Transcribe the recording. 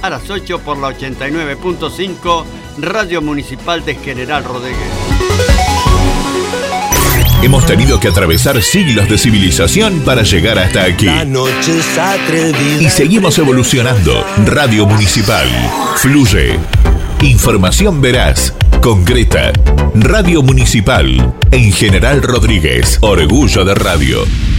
a las 8 por la 89.5 Radio Municipal de General Rodríguez. Hemos tenido que atravesar siglos de civilización para llegar hasta aquí. La noche es atrevida. Y seguimos evolucionando. Radio Municipal. Fluye. Información veraz, concreta. Radio Municipal. En General Rodríguez. Orgullo de radio.